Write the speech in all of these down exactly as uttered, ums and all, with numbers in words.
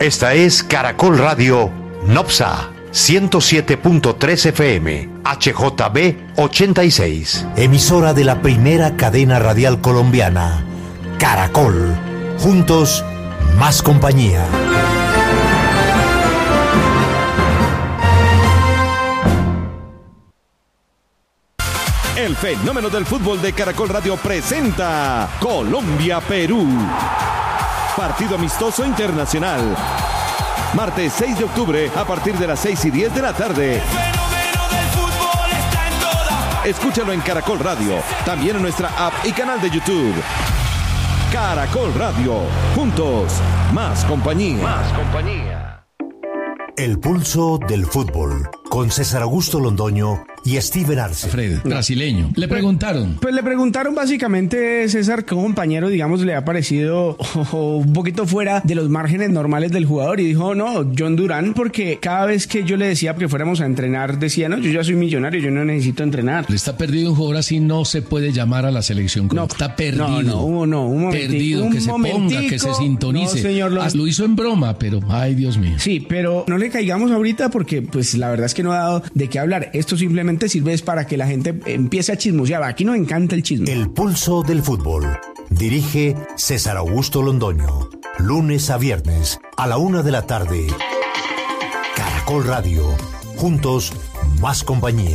Esta es Caracol Radio Nopsa ciento siete punto tres F M, H J B ochenta y seis. Emisora de la primera cadena radial colombiana, Caracol. Juntos, más compañía. El fenómeno del fútbol de Caracol Radio presenta Colombia-Perú. Partido amistoso internacional. Martes seis de octubre a partir de las seis y diez de la tarde. El fenómeno del fútbol está en toda. Escúchalo en Caracol Radio, también en nuestra app y canal de YouTube. Caracol Radio, juntos, más compañía. Más compañía. El pulso del fútbol, con César Augusto Londoño y Steven Arce. Fred, brasileño. Le preguntaron. Pues le preguntaron básicamente, César, que un compañero, digamos, le ha parecido oh, un poquito fuera de los márgenes normales del jugador y dijo, no, John Durán, porque cada vez que yo le decía que fuéramos a entrenar, decía, no, yo ya soy millonario, yo no necesito entrenar. Le está perdido un jugador así, no se puede llamar a la selección. No, está perdido. No, no, no, un momentico. Perdido, un que se ponga, que se sintonice. No, señor, lo... Ah, lo hizo en broma, pero, ay, Dios mío. Sí, pero no le caigamos ahorita porque, pues, la verdad es que no ha dado de qué hablar. Esto simplemente sirve es para que la gente empiece a chismosear. Aquí nos encanta el chisme. El pulso del fútbol. Dirige César Augusto Londoño. Lunes a viernes a la una de la tarde. Caracol Radio. Juntos, más compañía.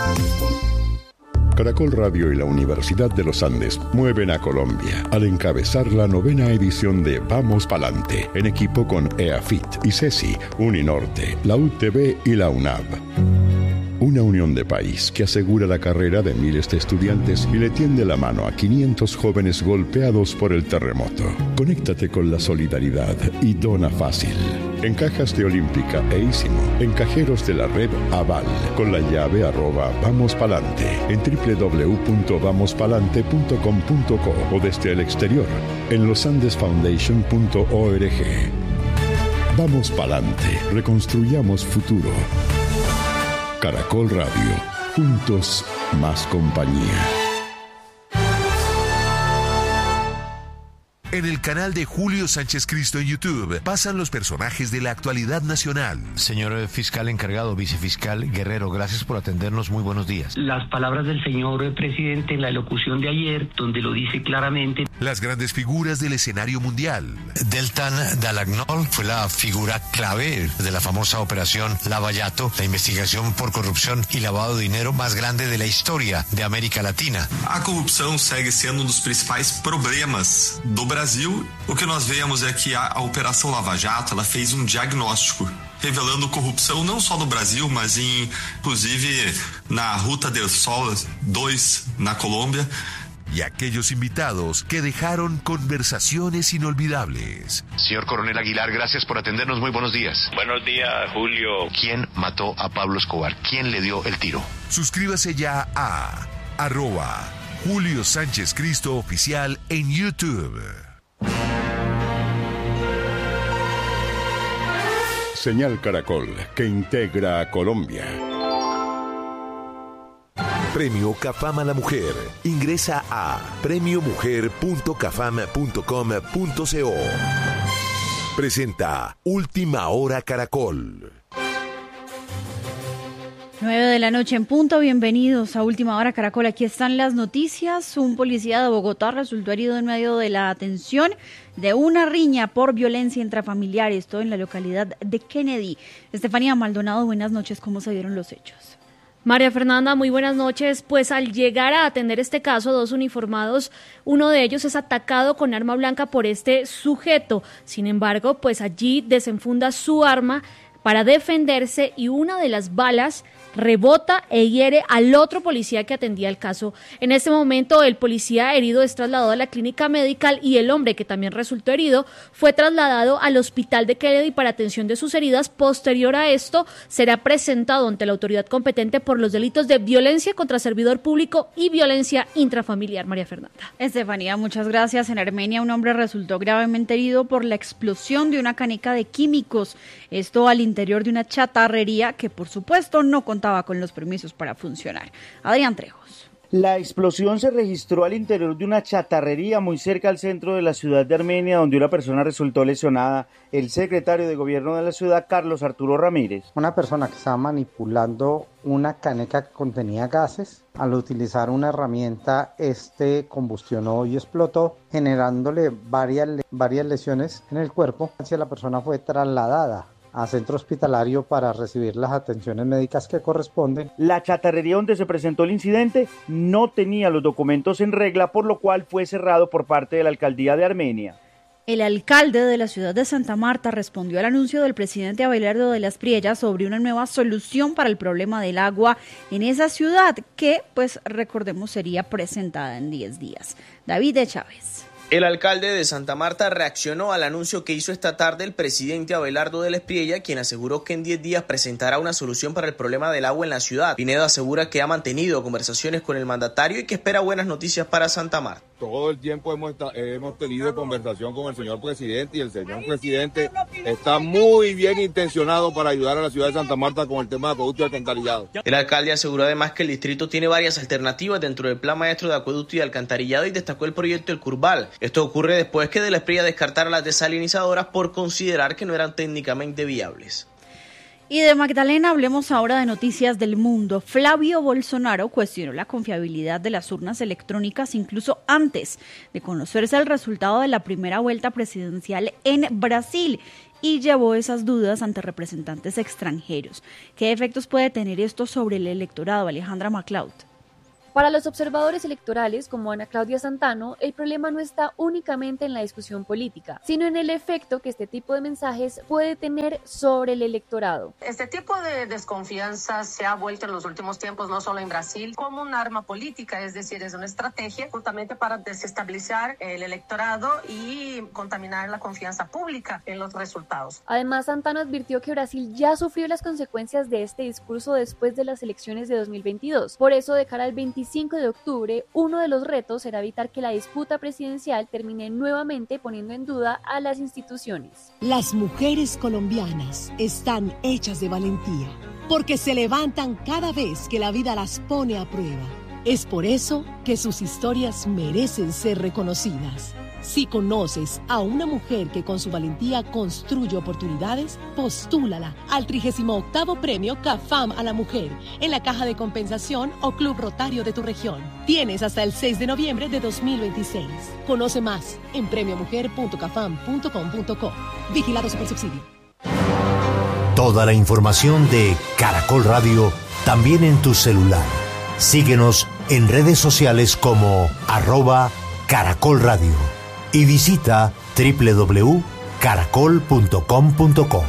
Caracol Radio y la Universidad de los Andes mueven a Colombia al encabezar la novena edición de Vamos Palante, en equipo con EAFIT, ICESI, Uninorte, la U T B y la UNAV. Una unión de país que asegura la carrera de miles de estudiantes y le tiende la mano a quinientos jóvenes golpeados por el terremoto. Conéctate con la solidaridad y dona fácil. En cajas de Olímpica e Ísimo, en cajeros de la red Aval, con la llave arroba Vamos Palante, en doble u doble u doble u punto vamos palante punto com punto co o desde el exterior, en losandesfoundation punto org. Vamos Palante, reconstruyamos futuro. Caracol Radio, juntos, más compañía. En el canal de Julio Sánchez Cristo en YouTube pasan los personajes de la actualidad nacional. Señor fiscal encargado, vicefiscal Guerrero, gracias por atendernos. Muy buenos días. Las palabras del señor presidente en la elocución de ayer, donde lo dice claramente. Las grandes figuras del escenario mundial. Deltan Dall'Agnol fue la figura clave de la famosa operación Lava-Jato, la investigación por corrupción y lavado de dinero más grande de la historia de América Latina. A corrupção segue sendo um dos principais problemas do Brasil. Brasil, o que nós vemos é que a, a Operação Lava Jato, ela fez um diagnóstico revelando corrupção não só no Brasil, mas em, inclusive na Ruta del Sol dois na Colômbia. Y aquellos invitados que dejaron conversaciones inolvidables. Señor Coronel Aguilar, gracias por atendernos. Muy buenos días. Buenos días, Julio. ¿Quién mató a Pablo Escobar? ¿Quién le dio el tiro? Suscríbase ya a arroba Julio Sánchez Cristo Oficial en YouTube. Señal Caracol, que integra a Colombia. Premio Cafam a la Mujer. Ingresa a premio mujer punto cafam punto com punto co. Presenta Última Hora Caracol. nueve de la noche en punto, bienvenidos a Última Hora Caracol. Aquí están las noticias. Un policía de Bogotá resultó herido en medio de la atención de una riña por violencia intrafamiliar, esto en la localidad de Kennedy. Estefanía Maldonado, buenas noches, ¿cómo se dieron los hechos? María Fernanda, muy buenas noches. Pues al llegar a atender este caso, dos uniformados, uno de ellos es atacado con arma blanca por este sujeto. Sin embargo, pues allí desenfunda su arma para defenderse y una de las balas rebota e hiere al otro policía que atendía el caso. En este momento el policía herido es trasladado a la clínica médica y el hombre, que también resultó herido, fue trasladado al hospital de Kennedy para atención de sus heridas. Posterior a esto será presentado ante la autoridad competente por los delitos de violencia contra servidor público y violencia intrafamiliar. María Fernanda. Estefanía, muchas gracias. En Armenia un hombre resultó gravemente herido por la explosión de una caneca de químicos, esto al interior de una chatarrería que por supuesto no contaba con los permisos para funcionar. Adrián Trejos. La explosión se registró al interior de una chatarrería muy cerca al centro de la ciudad de Armenia, donde una persona resultó lesionada. El secretario de gobierno de la ciudad, Carlos Arturo Ramírez. Una persona que estaba manipulando una caneca que contenía gases, al utilizar una herramienta, este combustionó y explotó, generándole varias, varias lesiones en el cuerpo. La persona fue trasladada a centro hospitalario para recibir las atenciones médicas que corresponden. La chatarrería donde se presentó el incidente no tenía los documentos en regla, por lo cual fue cerrado por parte de la alcaldía de Armenia. El alcalde de la ciudad de Santa Marta respondió al anuncio del presidente Abelardo de las Priellas sobre una nueva solución para el problema del agua en esa ciudad que, pues recordemos, sería presentada en diez días. David de Chávez. El alcalde de Santa Marta reaccionó al anuncio que hizo esta tarde el presidente Abelardo de la Espriella, quien aseguró que en diez días presentará una solución para el problema del agua en la ciudad. Pinedo asegura que ha mantenido conversaciones con el mandatario y que espera buenas noticias para Santa Marta. Todo el tiempo hemos, hemos tenido conversación con el señor presidente y el señor presidente está muy bien intencionado para ayudar a la ciudad de Santa Marta con el tema de acueducto y alcantarillado. El alcalde aseguró además que el distrito tiene varias alternativas dentro del plan maestro de acueducto y alcantarillado y destacó el proyecto El Curval. Esto ocurre después que de la Espriella descartara las desalinizadoras por considerar que no eran técnicamente viables. Y de Magdalena hablemos ahora de noticias del mundo. Flavio Bolsonaro cuestionó la confiabilidad de las urnas electrónicas incluso antes de conocerse el resultado de la primera vuelta presidencial en Brasil y llevó esas dudas ante representantes extranjeros. ¿Qué efectos puede tener esto sobre el electorado? Alejandra MacLeod. Para los observadores electorales como Ana Claudia Santano, el problema no está únicamente en la discusión política, sino en el efecto que este tipo de mensajes puede tener sobre el electorado. Este tipo de desconfianza se ha vuelto en los últimos tiempos, no solo en Brasil, como un arma política, es decir, es una estrategia justamente para desestabilizar el electorado y contaminar la confianza pública en los resultados. Además, Santano advirtió que Brasil ya sufrió las consecuencias de este discurso después de las elecciones de dos mil veintidós. Por eso, de cara al veinticinco de octubre, uno de los retos será evitar que la disputa presidencial termine nuevamente poniendo en duda a las instituciones. Las mujeres colombianas están hechas de valentía, porque se levantan cada vez que la vida las pone a prueba. Es por eso que sus historias merecen ser reconocidas. Si conoces a una mujer que con su valentía construye oportunidades, postúlala al trigésimo octavo Premio CAFAM a la Mujer en la Caja de Compensación o Club Rotario de tu región. Tienes hasta el seis de noviembre de dos mil veintiséis. Conoce más en premio mujer punto cafam punto com punto co. Vigilado Supersubsidio. Toda la información de Caracol Radio también en tu celular. Síguenos en redes sociales como arroba Caracol Radio. Y visita doble u doble u doble u punto caracol punto com punto co.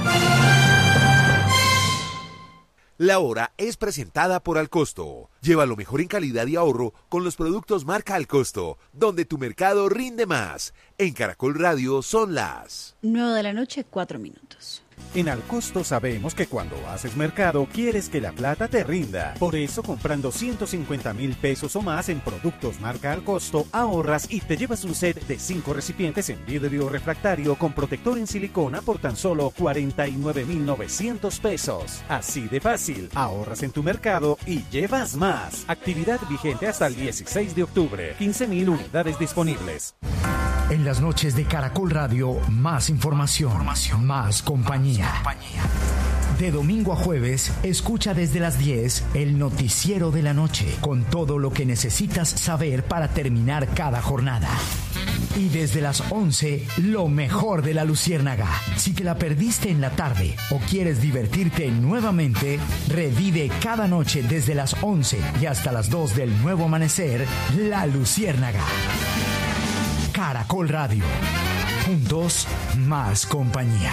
La hora es presentada por Alcosto. Lleva lo mejor en calidad y ahorro con los productos marca Alcosto, donde tu mercado rinde más. En Caracol Radio son las nueve de la noche, cuatro minutos. En Alcosto sabemos que cuando haces mercado quieres que la plata te rinda. Por eso, comprando ciento cincuenta mil pesos o más en productos marca Alcosto, ahorras y te llevas un set de cinco recipientes en vidrio refractario con protector en silicona por tan solo cuarenta y nueve mil novecientos pesos. Así de fácil, ahorras en tu mercado y llevas más. Actividad vigente hasta el dieciséis de octubre. quince mil unidades disponibles. En las noches de Caracol Radio, más información, información. Más compañía. Más compañía. De domingo a jueves, escucha desde las diez el noticiero de la noche, con todo lo que necesitas saber para terminar cada jornada. Y desde las once, lo mejor de la Luciérnaga. Si te la perdiste en la tarde o quieres divertirte nuevamente, revive cada noche desde las once y hasta las dos del nuevo amanecer, La Luciérnaga. Caracol Radio. Juntos, más compañía.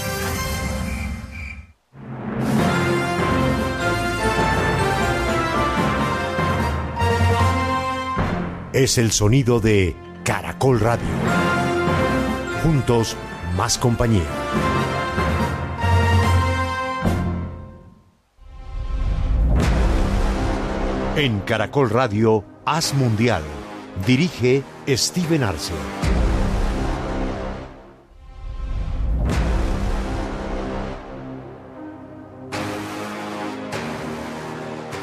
Es el sonido de Caracol Radio. Juntos, más compañía. En Caracol Radio, Haz Mundial. Dirige Steven Arce.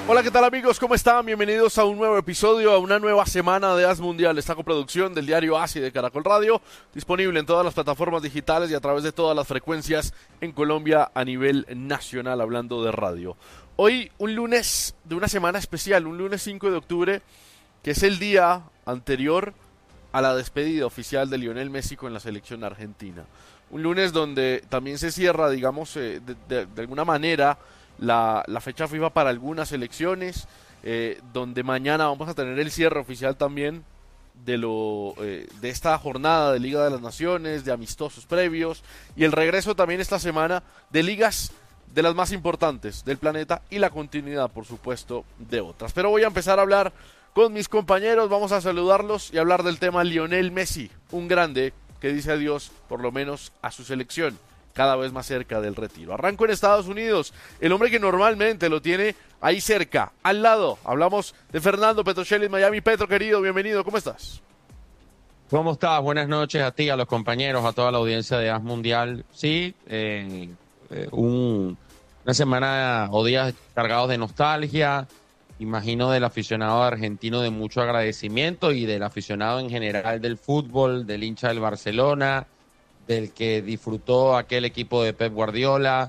Hola, ¿qué tal amigos? ¿Cómo están? Bienvenidos a un nuevo episodio, a una nueva semana de As Mundial. Esta coproducción del diario AS y de Caracol Radio, disponible en todas las plataformas digitales y a través de todas las frecuencias en Colombia a nivel nacional, hablando de radio. Hoy un lunes de una semana especial, un lunes cinco de octubre, que es el día anterior a la despedida oficial de Lionel Messi con la selección argentina. Un lunes donde también se cierra, digamos, eh, de, de, de alguna manera, La, la fecha FIFA para algunas elecciones, eh, donde mañana vamos a tener el cierre oficial también de, lo, eh, de esta jornada de Liga de las Naciones, de amistosos previos, y el regreso también esta semana de ligas de las más importantes del planeta y la continuidad, por supuesto, de otras. Pero voy a empezar a hablar con mis compañeros, vamos a saludarlos y hablar del tema Lionel Messi, un grande que dice adiós, por lo menos a su selección, cada vez más cerca del retiro. Arranco en Estados Unidos, el hombre que normalmente lo tiene ahí cerca, al lado. Hablamos de Fernando Petrocelli en Miami. Petro, querido, bienvenido, ¿cómo estás? ¿Cómo estás? Buenas noches a ti, a los compañeros, a toda la audiencia de As Mundial. Sí, eh, eh, un, una semana o días cargados de nostalgia, imagino del aficionado argentino de mucho agradecimiento y del aficionado en general del fútbol, del hincha del Barcelona, del que disfrutó aquel equipo de Pep Guardiola.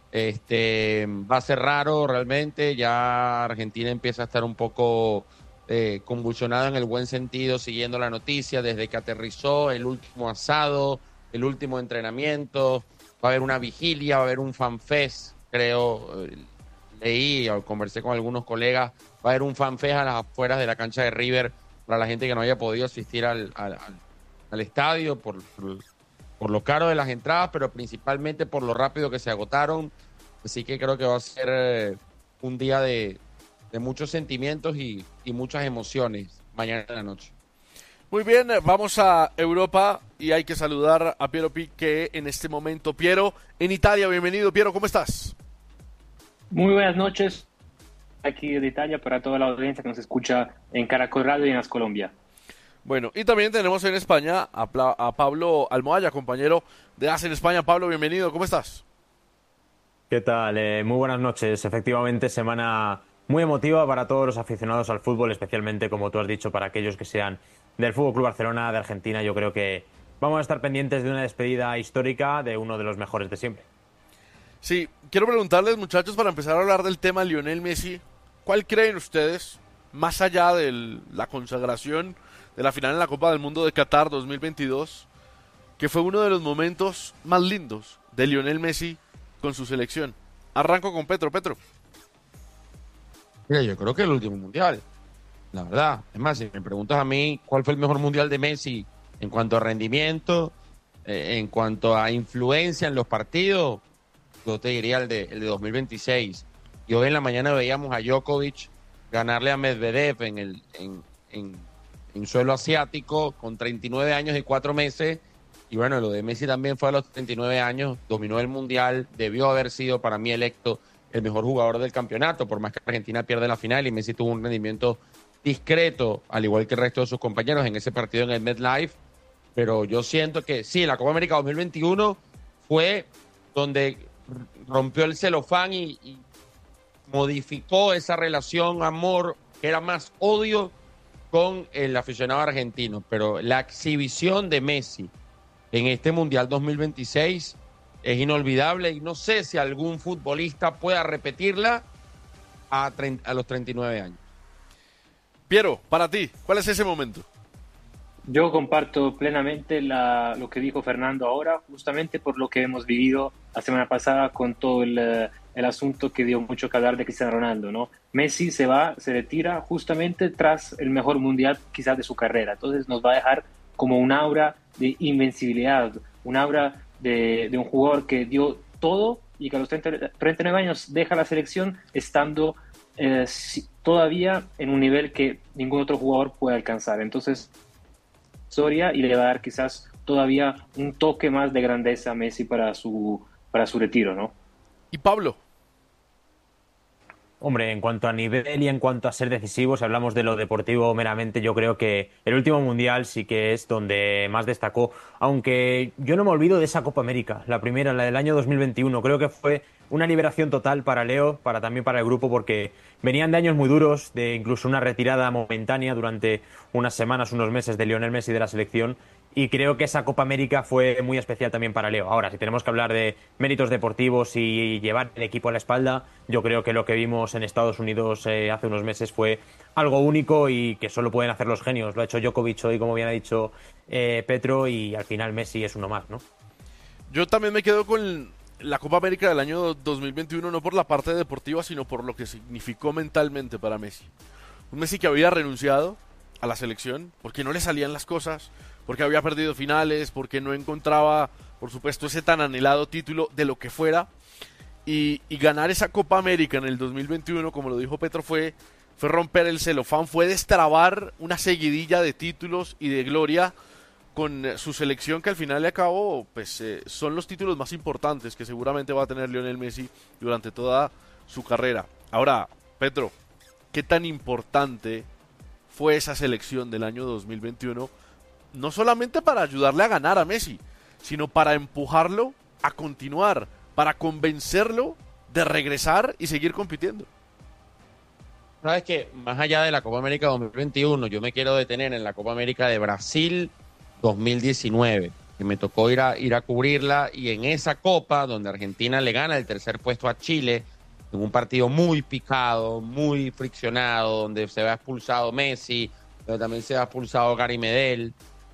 Este, va a ser raro realmente, ya Argentina empieza a estar un poco eh, convulsionado en el buen sentido, siguiendo la noticia desde que aterrizó el último asado, el último entrenamiento. Va a haber una vigilia, va a haber un fanfest, creo, eh, leí o conversé con algunos colegas, va a haber un fanfest a las afueras de la cancha de River para la gente que no haya podido asistir al, al, al, al estadio por, por por lo caro de las entradas, pero principalmente por lo rápido que se agotaron. Así que creo que va a ser eh, un día de, de muchos sentimientos y, y muchas emociones mañana en la noche. Muy bien, vamos a Europa y hay que saludar a Piero Pique en este momento. Piero, en Italia, bienvenido. Piero, ¿cómo estás? Muy buenas noches, aquí de Italia, para toda la audiencia que nos escucha en Caracol Radio y en As Colombia. Bueno, y también tenemos en España a, Pla- a Pablo Almohaya, compañero de AS en España. Pablo, bienvenido, ¿cómo estás? ¿Qué tal? Eh, muy buenas noches. Efectivamente, semana muy emotiva para todos los aficionados al fútbol, especialmente, como tú has dicho, para aquellos que sean del F C Barcelona, de Argentina. Yo creo que vamos a estar pendientes de una despedida histórica de uno de los mejores de siempre. Sí, quiero preguntarles, muchachos, para empezar a hablar del tema Lionel Messi, ¿cuál creen ustedes, más allá de la consagración de la final en la Copa del Mundo de Qatar dos mil veintidós, que fue uno de los momentos más lindos de Lionel Messi con su selección? Arranco con Petro. Petro. Mira, yo creo que el último mundial, la verdad. Es más, si me preguntas a mí cuál fue el mejor mundial de Messi en cuanto a rendimiento, eh, en cuanto a influencia en los partidos, yo te diría el de, el de dos mil veintiséis. Y hoy en la mañana veíamos a Djokovic ganarle a Medvedev en el en, en en suelo asiático, con treinta y nueve años y cuatro meses, y bueno, lo de Messi también fue a los treinta y nueve años, dominó el Mundial, debió haber sido para mí electo el mejor jugador del campeonato, por más que Argentina pierde la final y Messi tuvo un rendimiento discreto, al igual que el resto de sus compañeros en ese partido en el MetLife, pero yo siento que sí, la Copa América dos mil veintiuno fue donde rompió el celofán y, y modificó esa relación, amor, que era más odio con el aficionado argentino, pero la exhibición de Messi en este Mundial dos mil veintiséis es inolvidable y no sé si algún futbolista pueda repetirla a, treinta, a los treinta y nueve años. Piero, para ti, ¿cuál es ese momento? Yo comparto plenamente la, lo que dijo Fernando ahora, justamente por lo que hemos vivido la semana pasada con todo el, el asunto que dio mucho que hablar de Cristiano Ronaldo, ¿no? Messi se va, se retira justamente tras el mejor mundial quizás de su carrera, entonces nos va a dejar como un aura de invencibilidad, un aura de, de un jugador que dio todo y que a los treinta, treinta y nueve años deja la selección estando eh, todavía en un nivel que ningún otro jugador puede alcanzar. Entonces, historia, y le va a dar quizás todavía un toque más de grandeza a Messi para su, para su retiro, ¿no? ¿Y Pablo? Hombre, en cuanto a nivel y en cuanto a ser decisivo, si hablamos de lo deportivo meramente, yo creo que el último Mundial sí que es donde más destacó, aunque yo no me olvido de esa Copa América, la primera, la del año dos mil veintiuno. Creo que fue una liberación total para Leo, para también para el grupo, porque venían de años muy duros, de incluso una retirada momentánea durante unas semanas, unos meses de Lionel Messi de la selección, y creo que esa Copa América fue muy especial también para Leo. Ahora, si tenemos que hablar de méritos deportivos y llevar el equipo a la espalda, yo creo que lo que vimos en Estados Unidos eh, hace unos meses fue algo único y que solo pueden hacer los genios. Lo ha hecho Djokovic hoy, como bien ha dicho eh, Petro, y al final Messi es uno más, ¿no? Yo también me quedo con la Copa América del año dos mil veintiuno, no por la parte deportiva, sino por lo que significó mentalmente para Messi. Un Messi que había renunciado a la selección porque no le salían las cosas, porque había perdido finales, porque no encontraba, por supuesto, ese tan anhelado título de lo que fuera. Y, y ganar esa Copa América en el dos mil veintiuno, como lo dijo Petro, fue, fue romper el celofán, fue destrabar una seguidilla de títulos y de gloria con su selección, que al final y al cabo pues, eh, son los títulos más importantes que seguramente va a tener Lionel Messi durante toda su carrera. Ahora, Petro, ¿qué tan importante fue esa selección del año dos mil veintiuno? No solamente para ayudarle a ganar a Messi, sino para empujarlo a continuar, para convencerlo de regresar y seguir compitiendo. Sabes que más allá de la Copa América dos mil veintiuno, yo me quiero detener en la Copa América de Brasil dos mil diecinueve, que me tocó ir a, ir a cubrirla, y en esa Copa, donde Argentina le gana el tercer puesto a Chile, en un partido muy picado, muy friccionado, donde se va expulsado Messi, donde también se va expulsado Gary Medel.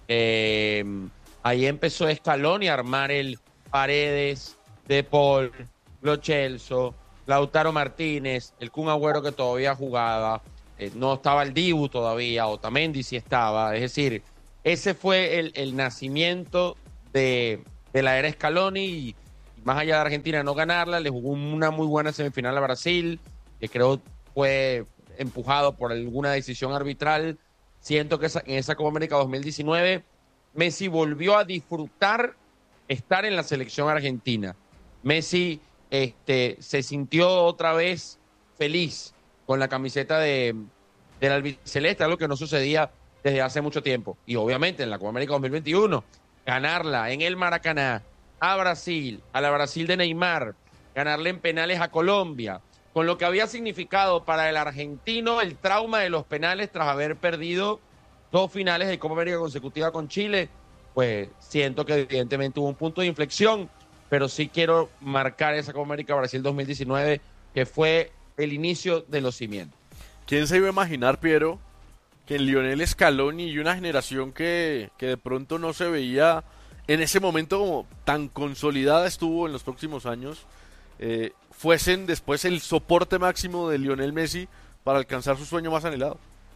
Eh, ahí empezó Scaloni a armar el Paredes, De Paul, Lo Celso, Lautaro Martínez, el Kun Agüero que todavía jugaba, eh, no estaba el Dibu todavía, Otamendi sí estaba. Es decir, ese fue el, el nacimiento de, de la era Scaloni, y más allá de Argentina no ganarla, le jugó una muy buena semifinal a Brasil, que creo fue empujado por alguna decisión arbitral. Siento que esa, en esa Copa América dos mil diecinueve Messi volvió a disfrutar estar en la selección argentina. Messi este, se sintió otra vez feliz con la camiseta de, del albiceleste, algo que no sucedía desde hace mucho tiempo. Y obviamente en la Copa América dos mil veintiuno, ganarla en el Maracaná a Brasil, a la Brasil de Neymar, ganarle en penales a Colombia, con lo que había significado para el argentino el trauma de los penales tras haber perdido dos finales de Copa América consecutiva con Chile, pues siento que evidentemente hubo un punto de inflexión, pero sí quiero marcar esa Copa América Brasil dos mil diecinueve, que fue el inicio de los cimientos. ¿Quién se iba a imaginar, Piero, que en Lionel Scaloni y una generación que, que de pronto no se veía en ese momento como tan consolidada estuvo en los próximos años, eh, fuesen después el soporte máximo de Lionel Messi para alcanzar su sueño más anhelado?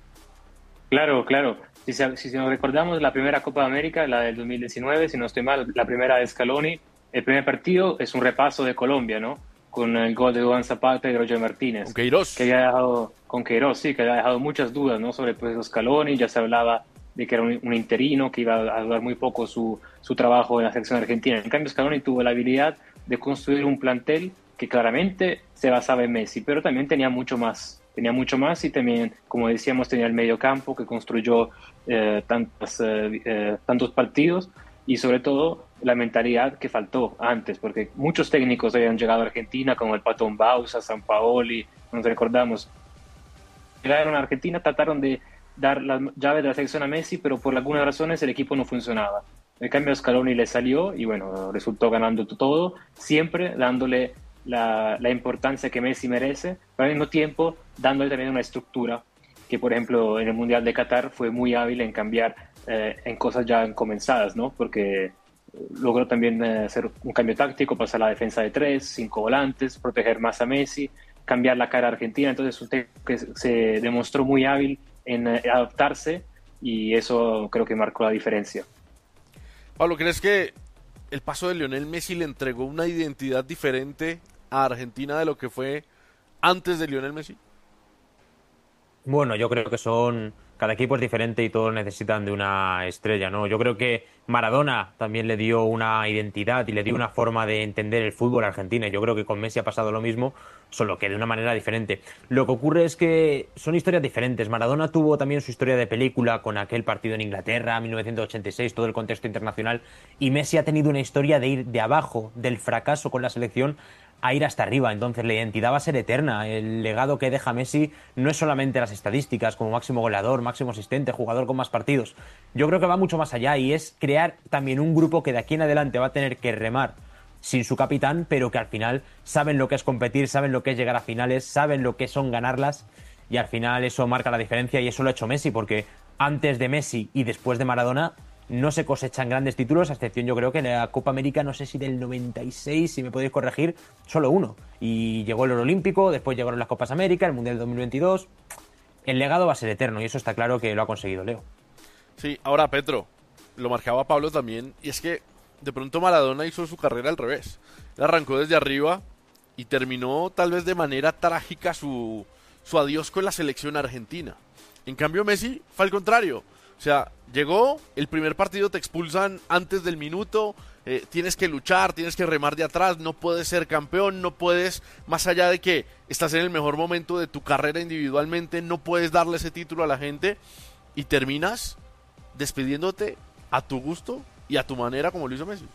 Claro, claro. Si, si nos recordamos la primera Copa de América, la del dos mil diecinueve, si no estoy mal, la primera de Scaloni, el primer partido es un repaso de Colombia, ¿no? Con el gol de Duván Zapata y de Roger Martínez. Con Queiroz. Que había dejado, con Queiroz, sí, que había dejado muchas dudas, ¿no? Sobre el proceso Scaloni. Ya se hablaba de que era un, un interino, que iba a durar muy poco su, su trabajo en la selección argentina. En cambio, Scaloni tuvo la habilidad de construir un plantel que claramente se basaba en Messi, pero también tenía mucho más. Tenía mucho más y también, como decíamos, tenía el medio campo que construyó eh, tantos, eh, eh, tantos partidos, y sobre todo la mentalidad que faltó antes, porque muchos técnicos habían llegado a Argentina, como el Patón Bausa, Sampaoli, nos recordamos. Llegaron a Argentina, trataron de dar las llaves de la selección a Messi, pero por algunas razones el equipo no funcionaba. En cambio, a Scaloni le salió y bueno, resultó ganando todo, siempre dándole La, la importancia que Messi merece, pero al mismo tiempo dándole también una estructura que, por ejemplo, en el Mundial de Qatar fue muy hábil en cambiar eh, en cosas ya comenzadas, ¿no? Porque logró también eh, hacer un cambio táctico, pasar a la defensa de tres, cinco volantes, proteger más a Messi, cambiar la cara a Argentina. Entonces usted que se demostró muy hábil en eh, adaptarse, y eso creo que marcó la diferencia. Pablo, ¿crees que el paso de Lionel Messi le entregó una identidad diferente a Argentina de lo que fue antes de Lionel Messi? Bueno, yo creo que son... Cada equipo es diferente y todos necesitan de una estrella, ¿no? Yo creo que Maradona también le dio una identidad y le dio una forma de entender el fútbol argentino. Yo creo que con Messi ha pasado lo mismo, solo que de una manera diferente. Lo que ocurre es que son historias diferentes. Maradona tuvo también su historia de película con aquel partido en Inglaterra, mil novecientos ochenta y seis, todo el contexto internacional. Y Messi ha tenido una historia de ir de abajo, del fracaso con la selección, a ir hasta arriba. Entonces la identidad va a ser eterna. El legado que deja Messi no es solamente las estadísticas como máximo goleador, máximo asistente, jugador con más partidos. Yo creo que va mucho más allá y es crear también un grupo que de aquí en adelante va a tener que remar sin su capitán, pero que al final saben lo que es competir, saben lo que es llegar a finales, saben lo que son ganarlas, y al final eso marca la diferencia, y eso lo ha hecho Messi, porque antes de Messi y después de Maradona no se cosechan grandes títulos, a excepción yo creo que en la Copa América, no sé si del noventa y seis, si me podéis corregir, solo uno. Y llegó el Oro Olímpico, después llegaron las Copas América, el Mundial dos mil veintidós. El legado va a ser eterno y eso está claro que lo ha conseguido Leo. Sí, ahora Petro, lo marcaba Pablo también, y es que de pronto Maradona hizo su carrera al revés. Él arrancó desde arriba y terminó tal vez de manera trágica su, su adiós con la selección argentina. En cambio Messi fue al contrario. O sea, llegó, el primer partido te expulsan antes del minuto, eh, tienes que luchar, tienes que remar de atrás, no puedes ser campeón, no puedes, más allá de que estás en el mejor momento de tu carrera individualmente, no puedes darle ese título a la gente y terminas despidiéndote a tu gusto y a tu manera como lo hizo Messi.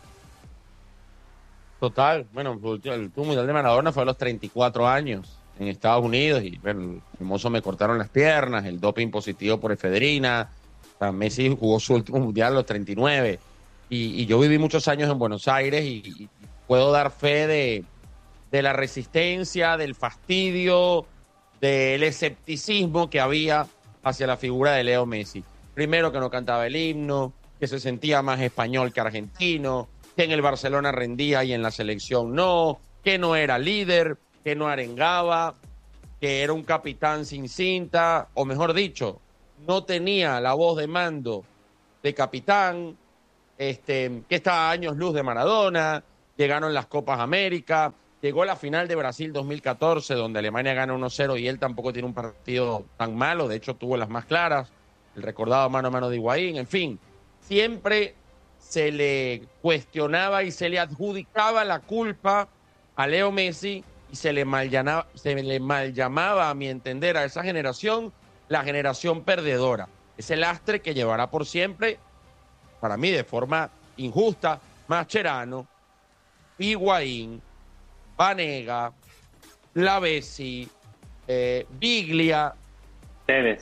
Total, bueno, el último mundial de Maradona fue a los treinta y cuatro años en Estados Unidos y bueno, el famoso me cortaron las piernas, el doping positivo por efedrina. Messi jugó su último mundial a los treinta y nueve y, y yo viví muchos años en Buenos Aires y, y puedo dar fe de, de la resistencia, del fastidio, del escepticismo que había hacia la figura de Leo Messi. Primero que no cantaba el himno, que se sentía más español que argentino, que en el Barcelona rendía y en la selección no, que no era líder, que no arengaba, que era un capitán sin cinta, o mejor dicho, no tenía la voz de mando de capitán, este, que está a años luz de Maradona. Llegaron las Copas América, llegó la final de Brasil dos mil catorce, donde Alemania gana uno cero y él tampoco tiene un partido tan malo, de hecho tuvo las más claras, el recordado mano a mano de Higuaín, en fin, siempre se le cuestionaba y se le adjudicaba la culpa a Leo Messi y se le mal llamaba, se le mal llamaba, a mi entender, a esa generación, la generación perdedora. Ese lastre que llevará por siempre, para mí de forma injusta, Mascherano, Higuaín, Vanega, Lavezzi, eh, Biglia, Tevez.